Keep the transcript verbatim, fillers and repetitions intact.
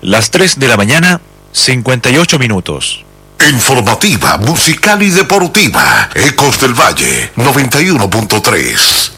Las tres de la mañana, cincuenta y ocho minutos. Informativa, musical y deportiva. Ecos del Valle, noventa y uno punto tres.